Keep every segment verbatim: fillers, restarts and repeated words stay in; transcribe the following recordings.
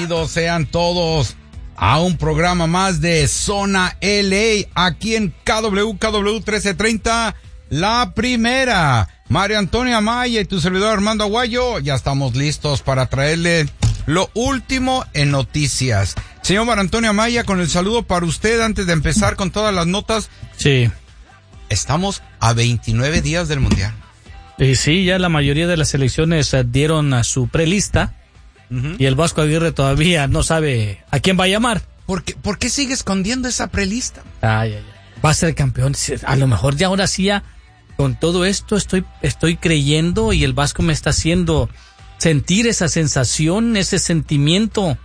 bienvenidos sean todos a un programa más de Zona L A aquí en K W K W trece treinta, La Primera. Mario Antonio Amaya y tu servidor Armando Aguayo, ya estamos listos para traerle lo último en noticias. Señor Mario Antonio Amaya, con el saludo para usted antes de empezar con todas las notas. Sí. Estamos a veintinueve días del Mundial. Y sí, ya la mayoría de las selecciones dieron a su prelista. Uh-huh. Y el Vasco Aguirre todavía no sabe a quién va a llamar. ¿Por qué, ¿por qué sigue escondiendo esa prelista? Ay, ay, ay. Va a ser campeón. A lo mejor ya ahora sí, ya, con todo esto estoy, estoy creyendo y el Vasco me está haciendo sentir esa sensación, ese sentimiento.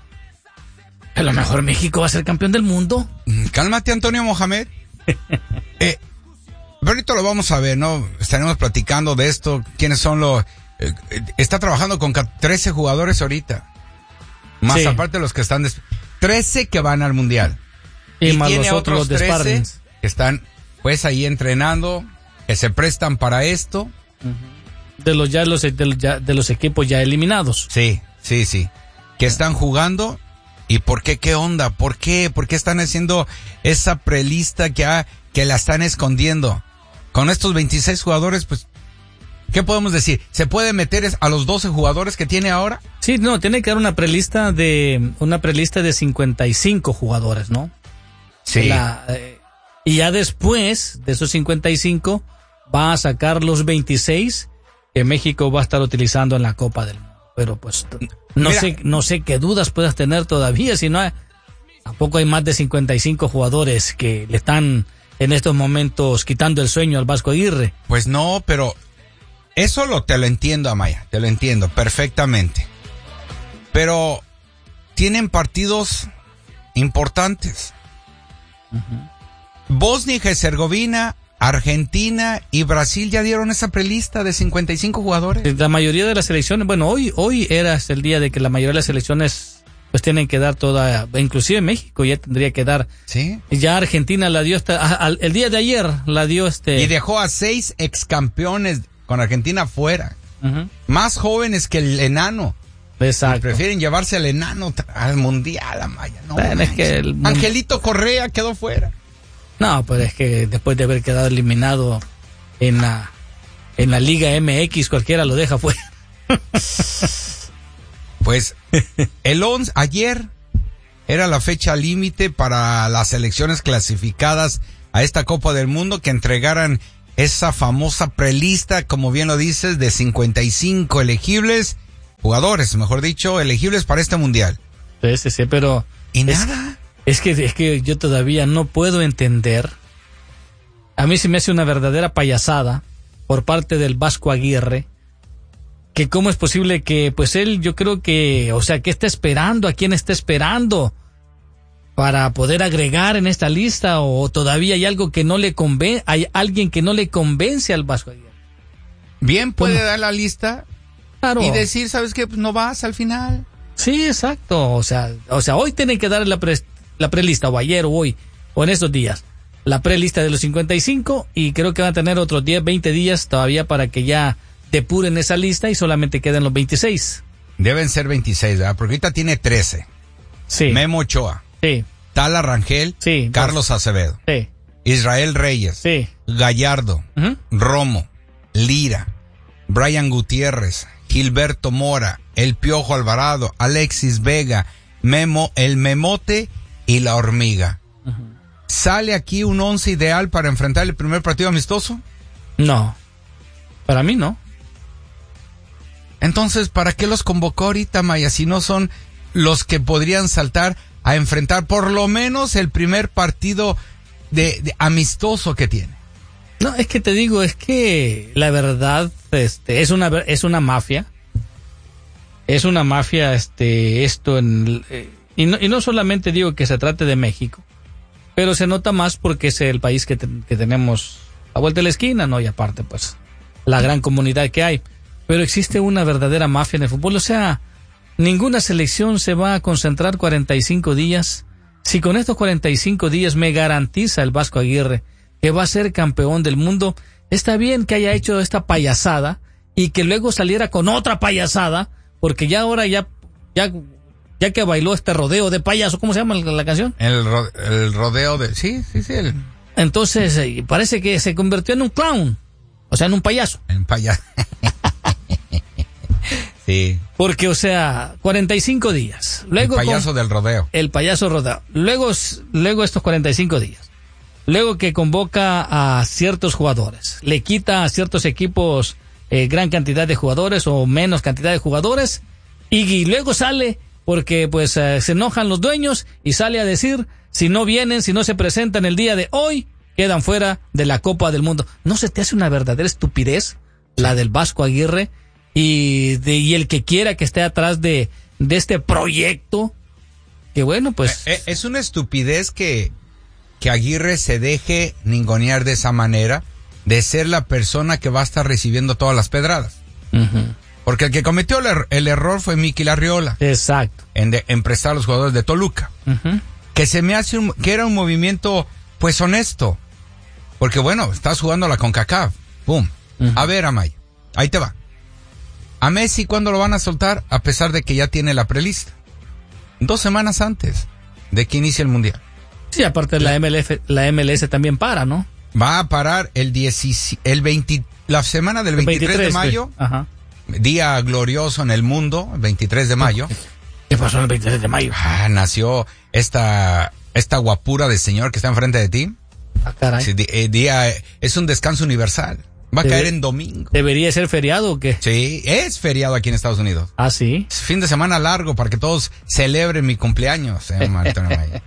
A lo mejor México va a ser campeón del mundo. Cálmate, Antonio Mohamed. eh, pero ahorita lo vamos a ver, ¿no? Estaremos platicando de esto. ¿Quiénes son los...? Eh, está trabajando con trece jugadores ahorita. Más sí. Aparte de los que están... Des... trece que van al Mundial. Y, y más tiene los otros otros trece que están pues ahí entrenando, que se prestan para esto. Uh-huh. De los ya los de los, ya, de los equipos ya eliminados. Sí, sí, sí. Que están jugando. ¿Y por qué? ¿Qué onda? ¿Por qué? ¿Por qué están haciendo esa prelista que, ha, que la están escondiendo? Con estos veintiséis jugadores, pues, ¿qué podemos decir? ¿Se puede meter a los doce jugadores que tiene ahora? Sí, no, tiene que dar una prelista de una prelista de cincuenta y cinco jugadores, ¿no? Sí. La, eh, y ya después de esos cincuenta y cinco va a sacar los veintiséis que México va a estar utilizando en la Copa del Mundo. Pero pues no Mira, sé no sé qué dudas puedas tener todavía, si no hay, tampoco hay más de cincuenta y cinco jugadores que le están en estos momentos quitando el sueño al Vasco Aguirre. Pues no, pero eso lo te lo entiendo, Amaya, te lo entiendo perfectamente. Pero tienen partidos importantes. Uh-huh. Bosnia y Herzegovina, Argentina y Brasil ya dieron esa prelista de cincuenta y cinco jugadores. La mayoría de las selecciones, bueno, hoy hoy era el día de que la mayoría de las selecciones pues tienen que dar toda, inclusive México ya tendría que dar. Sí. Ya Argentina la dio hasta el día de ayer la dio este. Y dejó a seis ex campeones con Argentina fuera. Uh-huh. Más jóvenes que el enano. Exacto. Y prefieren llevarse al enano al mundial, Amaya. No, bueno, es que el Angelito Correa quedó fuera. No, pero es que después de haber quedado eliminado en la en la Liga M X, cualquiera lo deja fuera. Pues el once, ayer era la fecha límite para las selecciones clasificadas a esta Copa del Mundo que entregaran esa famosa prelista, como bien lo dices, de cincuenta y cinco elegibles, jugadores, mejor dicho, elegibles para este mundial. Sí, sí, sí, pero... ¿Y es, nada? Es que, es que yo todavía no puedo entender. A mí se me hace una verdadera payasada por parte del Vasco Aguirre, que cómo es posible que, pues él, yo creo que, o sea, ¿qué está esperando? ¿A quién está esperando para poder agregar en esta lista? ¿O todavía hay algo que no le convence, hay alguien que no le convence al Vasco Aguirre? Bien puede ¿Cómo? dar la lista, claro, y decir, ¿sabes qué? Pues no vas al final. Sí, exacto, o sea, o sea, hoy tienen que dar la, pre, la prelista, o ayer, o hoy, o en estos días, la prelista de los cincuenta y cinco, y creo que van a tener otros diez, veinte días todavía para que ya depuren esa lista y solamente queden los veintiséis. Deben ser veintiséis, ¿verdad? Porque ahorita tiene trece. Sí. Memo Ochoa. Sí. Tala Rangel. Sí. Carlos Acevedo. Sí. Israel Reyes. Sí. Gallardo. Uh-huh. Romo. Lira. Brian Gutiérrez. Gilberto Mora. El Piojo Alvarado. Alexis Vega. Memo, el Memote y la Hormiga. Uh-huh. ¿Sale aquí un once ideal para enfrentar el primer partido amistoso? No. Para mí no. Entonces, ¿para qué los convocó ahorita, Maya? Si no son los que podrían saltar a enfrentar por lo menos el primer partido de, de amistoso que tiene. No, es que te digo, es que la verdad, este, es una, es una mafia. Es una mafia, este, esto en, eh, y no, y no solamente digo que se trate de México, pero se nota más porque es el país que, te, que tenemos a vuelta de la esquina, ¿no? Y aparte, pues, la gran comunidad que hay. Pero existe una verdadera mafia en el fútbol. O sea, ninguna selección se va a concentrar cuarenta y cinco días. Si con estos cuarenta y cinco días me garantiza el Vasco Aguirre que va a ser campeón del mundo, está bien que haya hecho esta payasada y que luego saliera con otra payasada, porque ya ahora ya, ya ya que bailó este rodeo de payaso, ¿cómo se llama la, la canción? El, ro, el rodeo de... Sí, sí, sí. El... Entonces, eh, parece que se convirtió en un clown, o sea, en un payaso. En payaso. Sí. Porque, o sea, cuarenta y cinco días. Luego el payaso con, del rodeo. El payaso rodeo. Luego, luego estos cuarenta y cinco días. Luego que convoca a ciertos jugadores. Le quita a ciertos equipos eh, gran cantidad de jugadores o menos cantidad de jugadores. Y, y luego sale, porque pues eh, se enojan los dueños y sale a decir, si no vienen, si no se presentan el día de hoy, quedan fuera de la Copa del Mundo. ¿No se te hace una verdadera estupidez la del Vasco Aguirre? Y, de, y el que quiera que esté atrás de, de este proyecto, que bueno, pues... Es una estupidez que, que Aguirre se deje ningunear de esa manera, de ser la persona que va a estar recibiendo todas las pedradas. Uh-huh. Porque el que cometió el, er- el error fue Miki Larriola. Exacto. En, de, en prestar a los jugadores de Toluca. Uh-huh. Que se me hace un, que era un movimiento, pues, honesto. Porque bueno, estás jugando a la CONCACAF. Pum. Uh-huh. A ver, Amaya, ahí te va. A Messi, ¿cuándo lo van a soltar? A pesar de que ya tiene la prelista. Dos semanas antes de que inicie el Mundial. Sí, aparte la, la M L S, la M L S también para, ¿no? Va a parar el diez, el veinte, la semana del veintitrés, veintitrés de mayo. De, ajá. Día glorioso en el mundo, veintitrés de mayo. ¿Qué pasó el veintitrés de mayo? Ah, nació esta, esta guapura de señor que está enfrente de ti. Ah, caray. Sí, día, es un descanso universal. Va a Debe, caer en domingo. ¿Debería ser feriado o qué? Sí, es feriado aquí en Estados Unidos. ¿Ah, sí? Es fin de semana largo para que todos celebren mi cumpleaños, eh, Antonio Maya.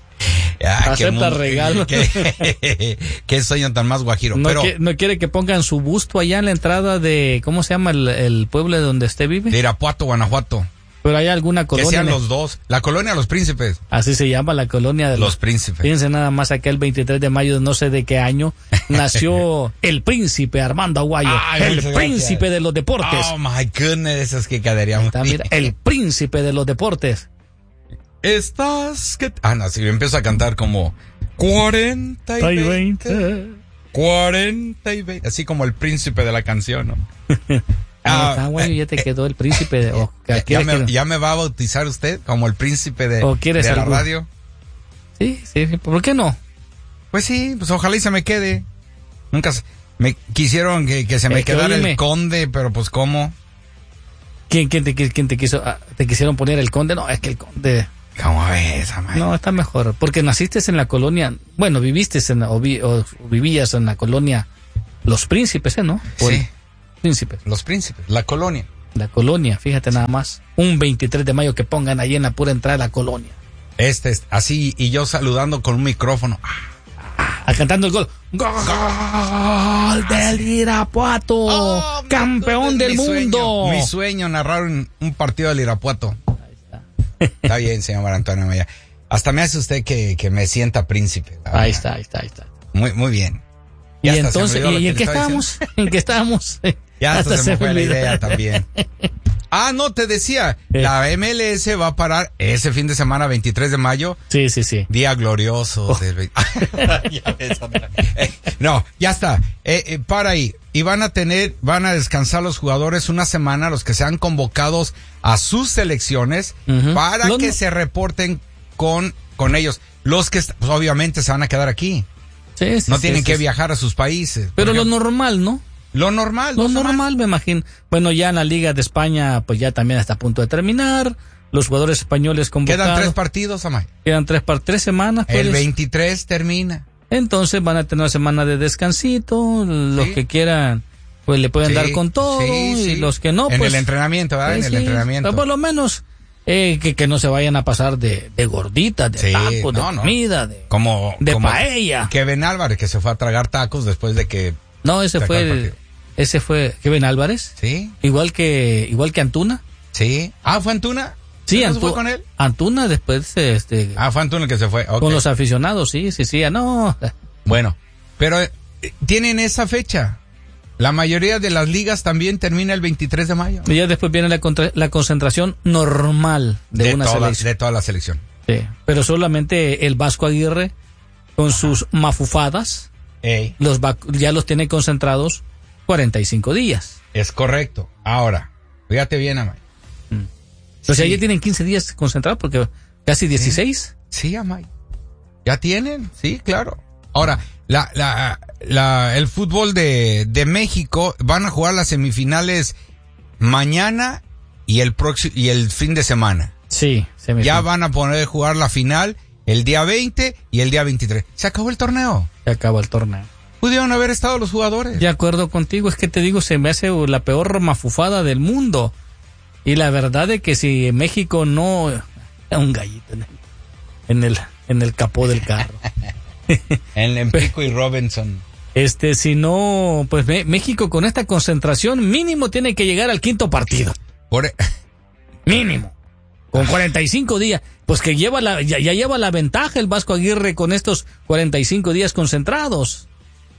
Ah, acepta regalo. Qué, qué sueño tan más guajiro. No, Pero, que, no quiere que pongan su busto allá en la entrada de, ¿cómo se llama el, el pueblo donde usted vive? De Irapuato, Guanajuato. Pero hay alguna colonia. Que sean los dos. La colonia de los príncipes. Así se llama la colonia de los, los príncipes. Fíjense nada más, acá el veintitrés de mayo, no sé de qué año, nació el príncipe Armando Aguayo. Ay, el príncipe gracias. De los deportes. Oh my goodness, eso es que quedaría muy bien. El príncipe de los deportes. Estás que... Ah, no, si empiezo a cantar como cuarenta y veinte. cuarenta y veinte. Así como el príncipe de la canción, ¿no? Ah, ah, bueno, ya te quedó el príncipe de... Oh, ya, ya, me, que... ¿Ya me va a bautizar usted como el príncipe de, de la algún... radio? Sí, sí, ¿por qué no? Pues sí, pues ojalá y se me quede. Nunca se... me quisieron que, que se me eh, quedara el conde, pero pues ¿cómo? ¿Quién, quién, te, quién te quiso, ah, te quisieron poner el conde? No, es que el conde... ¿Cómo ves, amay? No, está mejor, porque naciste en la colonia, bueno, viviste en la, o, vi, o vivías en la colonia Los Príncipes, ¿eh, no? Por sí. Príncipes. Los Príncipes, la colonia. La colonia, fíjate nada más. Un veintitrés de mayo que pongan ahí en la pura entrada de la colonia. Este, así, y yo saludando con un micrófono. Ah, cantando el gol. ¡Gol del Irapuato! Oh, ¡campeón del mundo! Sueño, mi sueño, narrar un, un partido del Irapuato. Ahí está. Está bien, señor Antonio Maya. Hasta me hace usted que, que me sienta príncipe. Ahí está, ahí está, ahí está. Muy, muy bien. Y entonces, ¿y en qué estábamos? ¿En qué estábamos? Ya hasta, hasta se me fue la idea también. Ah, no, te decía, eh. la M L S va a parar ese fin de semana, veintitrés de mayo. Sí, sí, sí. Día glorioso. Oh. Del... No, ya está. Eh, eh, para ahí. Y van a tener, van a descansar los jugadores una semana, los que sean convocados a sus selecciones, uh-huh. para los que no... se reporten con, con ellos. Los que, pues, obviamente, se van a quedar aquí. Sí, sí, no sí, tienen sí, que sí. viajar a sus países. Pero lo normal, ¿no? Lo normal. Lo normal, semanas. Me imagino. Bueno, ya en la Liga de España, pues ya también está a punto de terminar. Los jugadores españoles convocados. Quedan tres partidos, Amay. Quedan tres, par- tres semanas. Pues. El veintitrés termina. Entonces van a tener una semana de descansito. Los sí. que quieran, pues le pueden sí, dar con todo. Sí, y sí. los que no, en pues. En el entrenamiento, ¿verdad? Sí, en el sí. entrenamiento. Pero por lo menos, eh, que, que no se vayan a pasar de, de gorditas, de sí, tacos, no, de comida, no. de, como, de como paella. Kevin Álvarez, que se fue a tragar tacos después de que. No, ese fue el, ese fue Kevin Álvarez. Sí. Igual que, igual que Antuna. Sí. Ah, ¿fue Antuna? Sí, ¿No Antu- se fue con él? Antuna después, este. Ah, fue Antuna el que se fue. Okay. Con los aficionados, sí, sí, sí, no. Bueno, pero eh, tienen esa fecha. La mayoría de las ligas también termina el veintitrés de mayo. Y ya después viene la, contra- la concentración normal de, de una toda, selección. De toda la selección. Sí, pero solamente el Vasco Aguirre, con Ajá. sus mafufadas, Ey. los va- ya los tiene concentrados cuarenta y cinco días. Es correcto. Ahora, fíjate bien, Amay. Mm. O sea, sí. Ya tienen quince días concentrados porque casi dieciséis. Sí, sí, Amay. Ya tienen, sí, claro. Ahora, la, la, la, el fútbol de, de México van a jugar las semifinales mañana y el próximo y el fin de semana. Sí, semifinal. Ya van a poder jugar la final el día veinte y el día veintitrés. Se acabó el torneo. Se acabó el torneo. Pudieron haber estado los jugadores. De acuerdo contigo, es que te digo, se me hace la peor mafufada del mundo. Y la verdad es que si México no... Un gallito en el, en el, en el capó del carro. En Empico y Robinson. Este, si no, pues me, México con esta concentración mínimo tiene que llegar al quinto partido. Por... Mínimo. Con cuarenta y cinco días. Pues que lleva la, ya, ya lleva la ventaja el Vasco Aguirre con estos cuarenta y cinco días concentrados.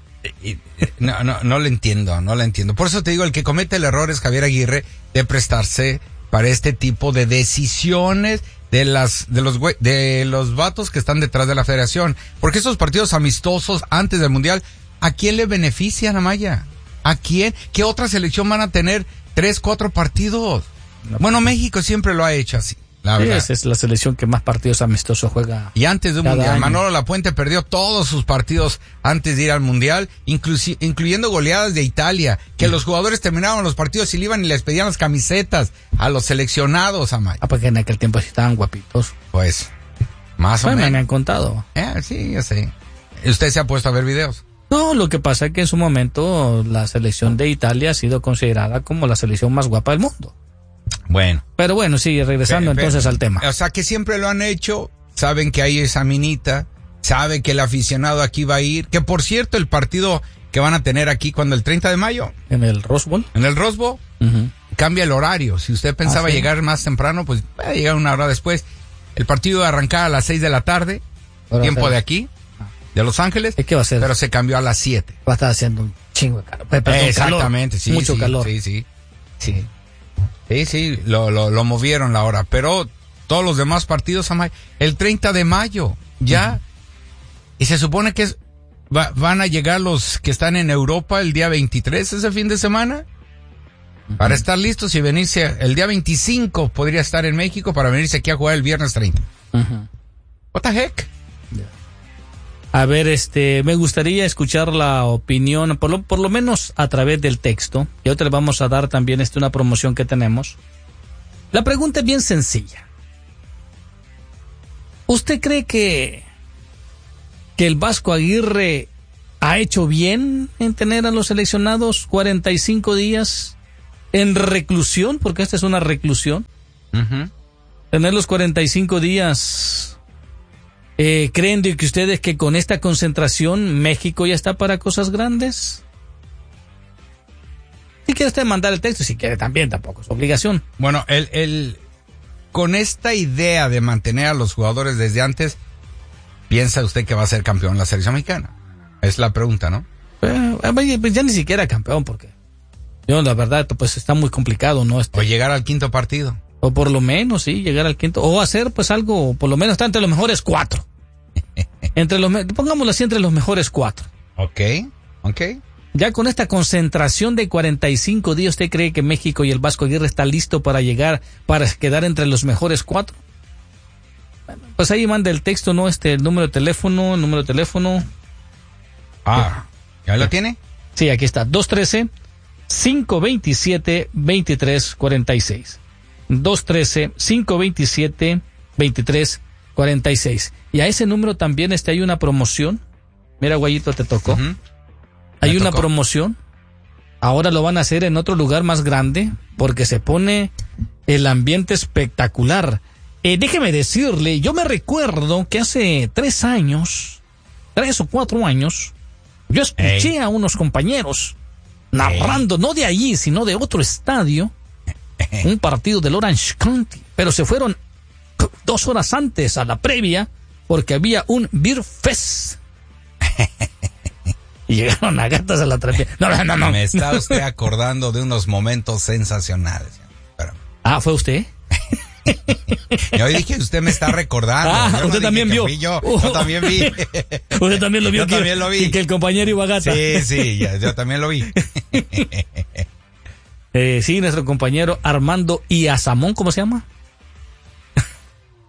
No, no, no lo entiendo, no lo entiendo. Por eso te digo, el que comete el error es Javier Aguirre de prestarse para este tipo de decisiones de las, de los, de los vatos que están detrás de la federación. Porque esos partidos amistosos antes del Mundial, ¿a quién le benefician, Amaya? ¿A quién? ¿Qué otra selección van a tener tres, cuatro partidos? Bueno, México siempre lo ha hecho así. La sí, verdad. Esa es la selección que más partidos amistosos juega. Y antes de un mundial, año. Manolo Lapuente perdió todos sus partidos antes de ir al mundial, inclusi- incluyendo goleadas de Italia, que sí. Los jugadores terminaban los partidos y le iban y les pedían las camisetas a los seleccionados, Amaya. Ah, porque en aquel tiempo sí estaban guapitos. Pues, más pues o menos. Me han contado. Eh, sí, ya sé. ¿Usted se ha puesto a ver videos? No, lo que pasa es que en su momento la selección de Italia ha sido considerada como la selección más guapa del mundo. Bueno. Pero bueno, sigue regresando pero, entonces pero, al tema. O sea, que siempre lo han hecho, saben que hay esa minita, saben que el aficionado aquí va a ir, que por cierto el partido que van a tener aquí cuando el treinta de mayo. En el Rose Bowl. En el Rose Bowl, uh-huh. Cambia el horario. Si usted pensaba ah, ¿sí? llegar más temprano, pues va a llegar una hora después. El partido va a arrancar a las seis de la tarde, Ahora tiempo sea, de aquí, de Los Ángeles. ¿Qué va a ser? Pero se cambió a las siete. Va a estar haciendo un chingo de calor. Perdón, Exactamente, calor. sí. Mucho sí, calor. Sí, sí, sí. Sí, sí, lo, lo, lo movieron la hora, pero todos los demás partidos, el treinta de mayo, ya, uh-huh. Y se supone que es, va, van a llegar los que están en Europa el día veintitrés, ese fin de semana, uh-huh. Para estar listos y venirse, el día veinticinco podría estar en México para venirse aquí a jugar el viernes treinta. Uh-huh. What the heck? Yeah. A ver, este, me gustaría escuchar la opinión, por lo, por lo menos a través del texto. Y ahora le vamos a dar también este, una promoción que tenemos. La pregunta es bien sencilla. ¿Usted cree que, que el Vasco Aguirre ha hecho bien en tener a los seleccionados cuarenta y cinco días en reclusión? Porque esta es una reclusión. Uh-huh. Tener los cuarenta y cinco días... Eh, ¿Creen de que ustedes que con esta concentración México ya está para cosas grandes? Si quiere usted mandar el texto, si quiere también, tampoco es obligación. Bueno, el, el, con esta idea de mantener a los jugadores desde antes, ¿piensa usted que va a ser campeón la selección mexicana? Es la pregunta, ¿no? Eh, pues ya ni siquiera campeón, porque yo la verdad, pues está muy complicado, ¿no? Este, o llegar al quinto partido. O por lo menos, sí, llegar al quinto. O hacer, pues, algo, por lo menos, está entre los mejores cuatro. Entre los, pongámoslo así, entre los mejores cuatro. Ok, ok. Ya con esta concentración de cuarenta y cinco días, ¿usted cree que México y el Vasco Aguirre está listo para llegar, para quedar entre los mejores cuatro? Bueno, pues ahí manda el texto, ¿no? Este, el número de teléfono, el número de teléfono. Ah, ¿ya lo tiene? Sí, aquí está, dos uno tres, cinco dos siete, dos tres cuatro seis. dos uno tres, cinco dos siete, dos tres cuatro seis. Y a ese número también este, hay una promoción. Mira, Guayito, te tocó. Uh-huh. Hay Me una tocó. promoción. Ahora lo van a hacer en otro lugar más grande porque se pone el ambiente espectacular. Eh, déjeme decirle, yo me recuerdo que hace tres años, tres o cuatro años, yo escuché hey. a unos compañeros narrando, hey. no de allí, sino de otro estadio, un partido del Orange County, pero se fueron dos horas antes a la previa porque había un Beer Fest. Y llegaron a gatas a la trapea. No, no, no, no. Me está usted acordando de unos momentos sensacionales. Pero... Ah, ¿fue usted? Yo dije, usted me está recordando. Ah, yo usted no también vio. Yo. yo también vi. Usted también lo vio. Yo que, también lo vi. Que, que el compañero iba a gata. Sí, sí, yo, yo también lo vi. Eh, sí, nuestro compañero Armando Iazamón, ¿cómo se llama?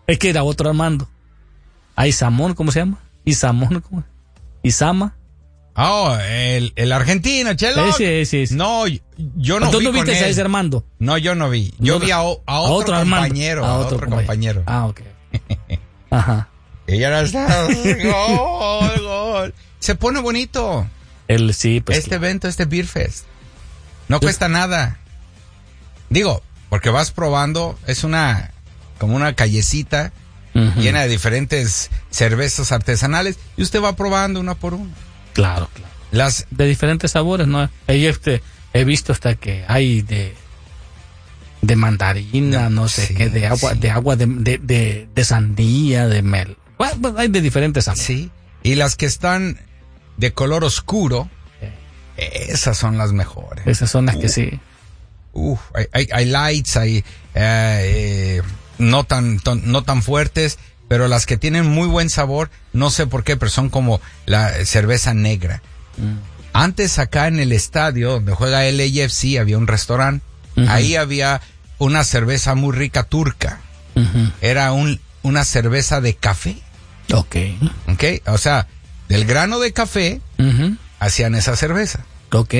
Es que era otro Armando. Hay Samón, ¿cómo se llama? Isamón, ¿cómo? Isama. Oh, el, el argentino, Chelo. Sí, sí, sí. No, yo no ¿Tú vi no con viste él. a ese Armando? No, yo no vi. Yo No, vi a, a otro, a otro compañero. Armando. A otro, otro compañero. Ah, ok. Ajá. Y ahora está. Gol, gol. Se pone bonito. El, sí, pues. Este evento, este Beer Fest. No cuesta nada. Digo, porque vas probando, es una, como una callecita uh-huh. llena de diferentes cervezas artesanales y usted va probando una por una. Claro, claro. Las de diferentes sabores, ¿no? Este, he visto hasta que hay de de mandarina, no, no sé sí, qué, de agua, sí. de agua de, de, de, de sandía, de mel. Bueno, hay de diferentes sabores. Sí. Y las que están de color oscuro, sí. esas son las mejores. Esas son las uh, que sí. Uf, hay, hay, hay lights, hay eh, eh, no tan, ton, no tan fuertes, pero las que tienen muy buen sabor, no sé por qué, pero son como la cerveza negra. Mm. Antes acá en el estadio donde juega L A F C había un restaurante, uh-huh. ahí había una cerveza muy rica turca. Uh-huh. Era un, una cerveza de café. Ok. Ok, o sea, del grano de café uh-huh. hacían esa cerveza. Ok.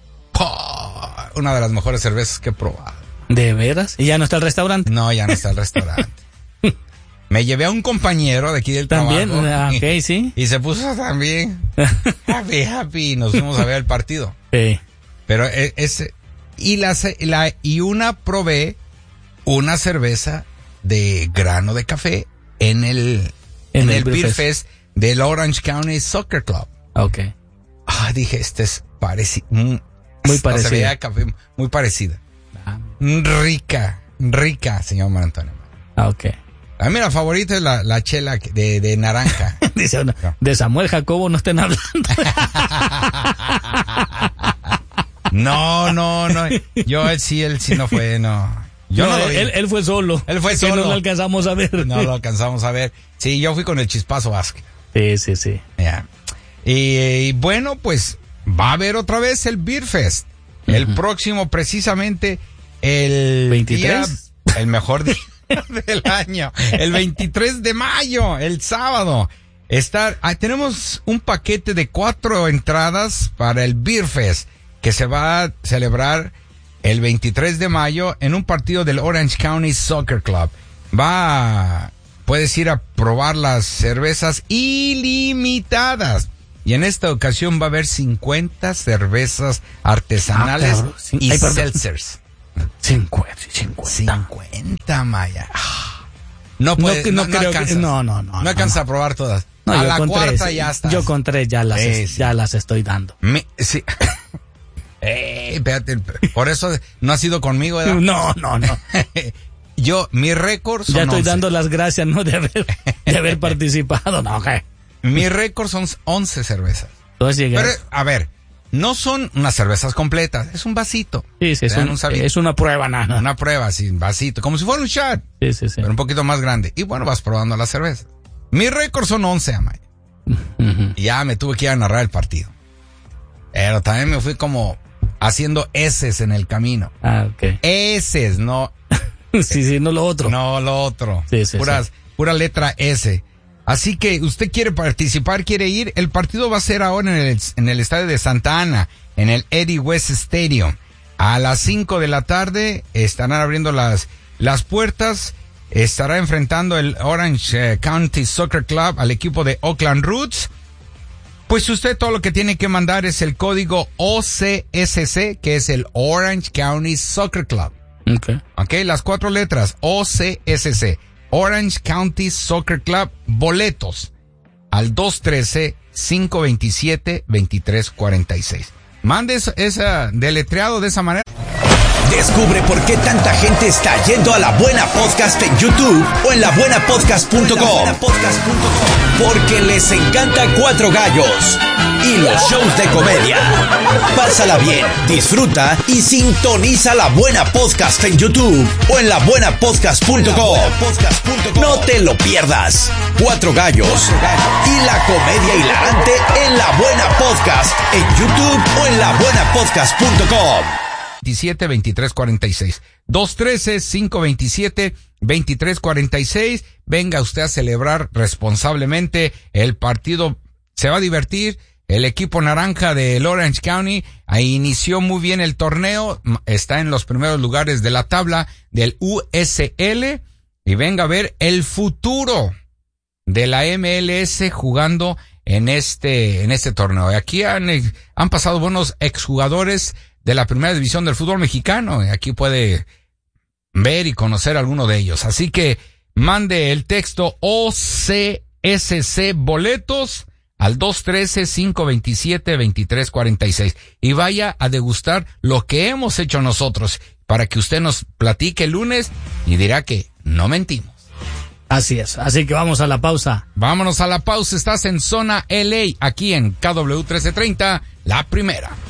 Oh, una de las mejores cervezas que he probado. ¿De veras? ¿Y ya no está el restaurante? No, ya no está el restaurante. Me llevé a un compañero de aquí del ¿También? trabajo. ¿También? Ok, sí. Y se puso también happy, happy. Nos fuimos a ver el partido. Sí. Pero es... Y, la, la, y una probé una cerveza de grano de café en el, en, en el Beer Fest. Fest del Orange County Soccer Club. Ok. Ah, dije, este es parecido. Muy parecida. Se veía café muy parecida. Ah. Rica, rica, señor Marantonio. Ah, ok. A mí la favorita es la, la chela de, de naranja. Dice uno, no. De Samuel Jacobo no estén hablando. No, no, no. Yo él sí, él sí no fue, no. Yo no, no lo vi. Él, él fue solo. Él fue solo. Que no lo alcanzamos a ver. No lo alcanzamos a ver. Sí, yo fui con el Chispazo Vázquez. Sí, sí, sí. Yeah. Y, y bueno, pues va a haber otra vez el Beer Fest. Uh-huh. El próximo, precisamente, el veintitrés. Día, el mejor día del año. El veintitrés de mayo, el sábado. Estar, ah, tenemos un paquete de cuatro entradas para el Beer Fest que se va a celebrar el veintitrés de mayo en un partido del Orange County Soccer Club. Va a, puedes ir a probar las cervezas ilimitadas. Y en esta ocasión va a haber cincuenta cervezas artesanales ah, sí. y Ay, seltzers. cincuenta, cincuenta. cincuenta, Maya. No puede, no, no, no, no, creo que, no, no, no. No alcanza no, no. a probar todas. No, a yo la con cuarta tres, ya está. Yo con tres ya las, sí, es, sí. ya las estoy dando. Me, sí. Eh, espérate, por eso no has ido conmigo, ¿verdad? No, no, no. Yo, mi récord son Ya estoy once. Dando las gracias, ¿no? De haber, de haber participado, no, okay. Mi récord son once cervezas. Entonces Pero, a ver, no son unas cervezas completas, es un vasito. Sí, sí, es, un, un es una prueba, nada. Una prueba, sin vasito, como si fuera un shot. Sí, sí, sí. Pero un poquito más grande. Y bueno, vas probando la cerveza. Mi récord son once, Amaya. Uh-huh. Y ya me tuve que ir a narrar el partido. Pero también me fui como haciendo eses en el camino. Ah, ok. Eses, no. Sí, sí, no lo otro. No lo otro. Sí, sí, Puras, sí. Pura letra S. Así que usted quiere participar, quiere ir. El partido va a ser ahora en el, en el estadio de Santa Ana, en el Eddie West Stadium. A las cinco de la tarde estarán abriendo las, las puertas. Estará enfrentando el Orange eh, County Soccer Club al equipo de Oakland Roots. Pues usted todo lo que tiene que mandar es el código O C S C, que es el Orange County Soccer Club. Okay. Ok, las cuatro letras, O C S C, Orange County Soccer Club, boletos al dos uno tres, cinco dos siete, dos tres cuatro seis. Mande esa, esa deletreado de esa manera. Descubre por qué tanta gente está yendo a La Buena Podcast en YouTube o en la buena podcast punto com. Porque les encanta Cuatro Gallos y los shows de comedia. Pásala bien, disfruta y sintoniza La Buena Podcast en YouTube o en la buena podcast punto com. No te lo pierdas. Cuatro Gallos y la comedia hilarante en La Buena Podcast en YouTube o en la buena podcast punto com. veintisiete, veintitrés cuarenta y seis. dos uno tres, cinco dos siete, veintitrés cuarenta y seis. Venga usted a celebrar responsablemente. El partido se va a divertir. El equipo naranja de Orange County ahí inició muy bien el torneo. Está en los primeros lugares de la tabla del U S L. Y venga a ver el futuro de la M L S jugando en este, en este torneo. Aquí han, han pasado buenos exjugadores de la primera división del fútbol mexicano. Aquí puede ver y conocer a alguno de ellos. Así que mande el texto O C S C boletos al dos uno tres, cinco dos siete, veintitrés cuarenta y seis y vaya a degustar lo que hemos hecho nosotros para que usted nos platique el lunes y dirá que no mentimos. Así es, así que vamos a la pausa. Vámonos a la pausa, estás en Zona L A, aquí en K W trece treinta, la primera.